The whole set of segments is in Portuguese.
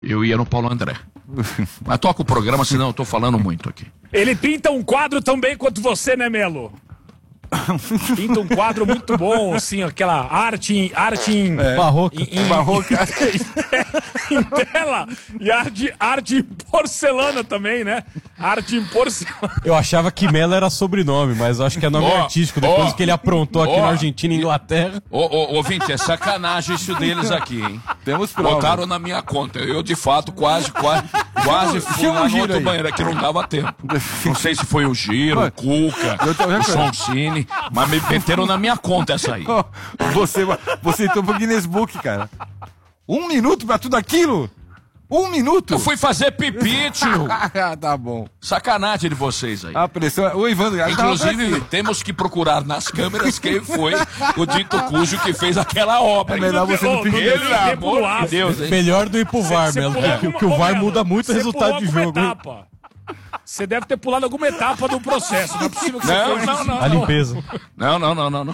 Eu ia no Paulo André. Mas toca o programa, senão eu tô falando muito aqui. Ele pinta um quadro tão bem quanto você, né, Melo? Pinta um quadro muito bom, assim, aquela arte em barroca. Em tela. E arte em porcelana também, né? Arte em porcelana. Eu achava que Melo era sobrenome, mas eu acho que é nome artístico, depois que ele aprontou aqui na Argentina e Inglaterra. Ouvinte, é sacanagem isso deles aqui, hein? Temos provas. Botaram na minha conta. Eu, de fato, quase fui lá no outro banheiro, que não dava tempo. Não sei se foi o Giro, o Cuca, o Soncini, mas me meteram na minha conta essa aí. Você entrou pro Guinness Book, cara. 1 minuto pra tudo aquilo? 1 minuto? Eu fui fazer pipi, tio. Tá bom. Sacanagem de vocês aí. A pressão... O Ivan... Inclusive, temos que procurar nas câmeras quem foi o dito cujo que fez aquela obra. É melhor você não pedir. Pelo amor de Deus, hein? Melhor do ir pro VAR, Melo, que o VAR muda muito o resultado de jogo. Você deve ter pulado alguma etapa do processo. Não é possível que você fez isso. A limpeza. Não.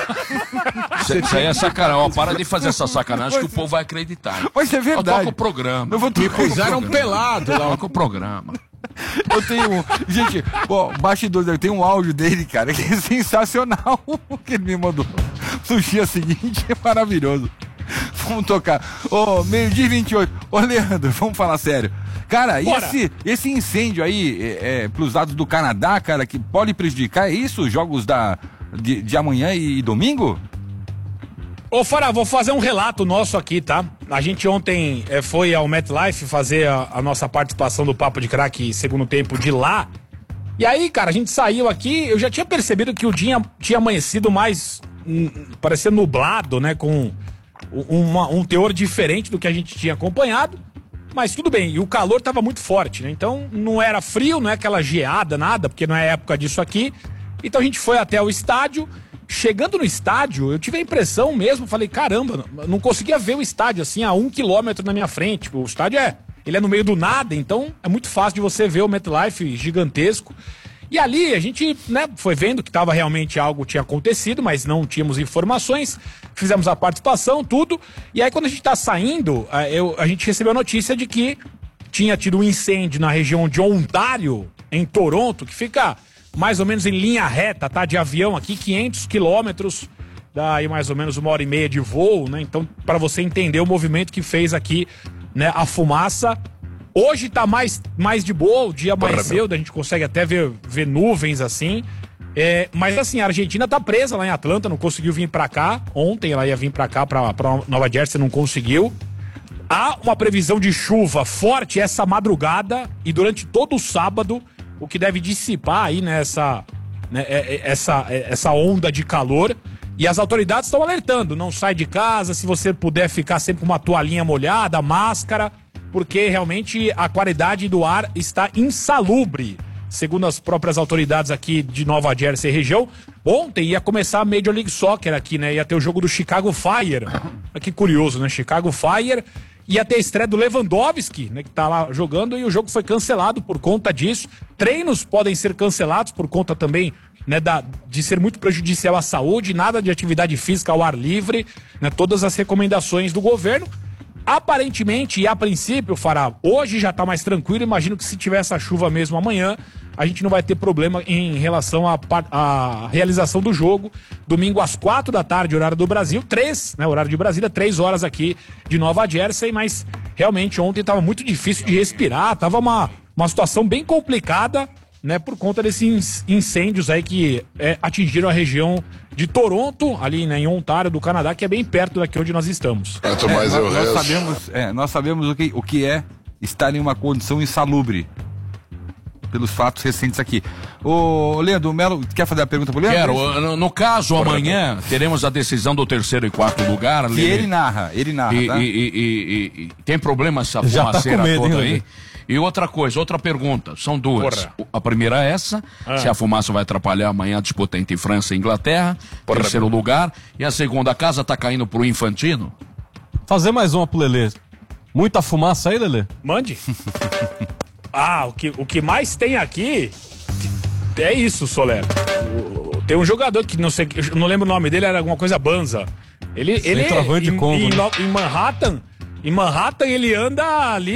Isso aí é sacanagem. Ó, para de fazer essa sacanagem que o povo vai acreditar. Mas é verdade. Toca o programa. Me puseram pelado lá. Toca o programa. Eu tenho... Gente, bastidores, eu tenho um áudio dele, cara, que é sensacional. Que ele me mandou no dia seguinte. É maravilhoso. Vamos tocar. Meio-dia e 28. Leandro, vamos falar sério. Cara, e esse incêndio aí, pros lados do Canadá, cara, que pode prejudicar, é isso? Os jogos de amanhã e domingo? Ô, Fará, vou fazer um relato nosso aqui, tá? A gente ontem foi ao MetLife fazer a nossa participação do Papo de Craque segundo tempo de lá. E aí, cara, a gente saiu aqui, eu já tinha percebido que o dia tinha amanhecido mais, parecia nublado, né? Com um teor diferente do que a gente tinha acompanhado. Mas tudo bem, e o calor tava muito forte, né? Então não era frio, não é aquela geada, nada, porque não é época disso aqui. Então a gente foi até o estádio. Chegando no estádio, eu tive a impressão mesmo, falei, caramba, não conseguia ver o estádio assim a 1 quilômetro na minha frente. O estádio ele é no meio do nada, então é muito fácil de você ver o MetLife gigantesco. E ali a gente, né, foi vendo que tava realmente algo tinha acontecido, mas não tínhamos informações. Fizemos a participação, tudo. E aí quando a gente tá saindo, a gente recebeu a notícia de que tinha tido um incêndio na região de Ontário, em Toronto, que fica mais ou menos em linha reta, tá? De avião aqui, 500 quilômetros, dá aí mais ou menos 1h30 de voo, né? Então, para você entender o movimento que fez aqui, né, a fumaça. Hoje tá mais de boa, o dia amanheceu, a gente consegue até ver nuvens assim. Mas assim, a Argentina tá presa lá em Atlanta, não conseguiu vir pra cá. Ontem ela ia vir pra cá, pra Nova Jersey, não conseguiu. Há uma previsão de chuva forte essa madrugada e durante todo o sábado, o que deve dissipar aí, né, essa onda de calor. E as autoridades estão alertando, não sai de casa, se você puder ficar sempre com uma toalhinha molhada, máscara, porque realmente a qualidade do ar está insalubre, segundo as próprias autoridades aqui de Nova Jersey região. Ontem ia começar a Major League Soccer aqui, né? Ia ter o jogo do Chicago Fire. Que curioso, né? Chicago Fire. Ia ter a estreia do Lewandowski, né? Que tá lá jogando, e o jogo foi cancelado por conta disso. Treinos podem ser cancelados por conta também, né, de ser muito prejudicial à saúde, nada de atividade física ao ar livre, né? Todas as recomendações do governo. Aparentemente e a princípio, Fará, hoje já tá mais tranquilo. Imagino que se tiver essa chuva mesmo amanhã, a gente não vai ter problema em relação à realização do jogo. Domingo às 4 da tarde, horário do Brasil, 3, né, horário de Brasília, 3 horas aqui de Nova Jersey, mas realmente ontem tava muito difícil de respirar, tava uma situação bem complicada, né, por conta desses incêndios aí que atingiram a região de Toronto, ali, né, em Ontário, do Canadá, que é bem perto daqui onde nós estamos. Nós sabemos o que é estar em uma condição insalubre, pelos fatos recentes aqui. Ô, Leandro, o Melo, quer fazer a pergunta pro Leandro? Quero. No caso, amanhã, teremos a decisão do 3º e 4º lugar. Que ele narra, tá? E tem problema essa fumaceira toda aí? E outra coisa, outra pergunta, são duas. A primeira é essa, se a fumaça vai atrapalhar amanhã a disputa entre França e Inglaterra, 3º lugar. E a segunda, a casa tá caindo pro Infantino? Fazer mais uma pro Lelê. Muita fumaça aí, Lelê? Mande. O que mais tem aqui é isso, Soler. Tem um jogador que não sei, não lembro o nome dele, era alguma coisa Banza. Ele de Congo, em Manhattan, ele anda ali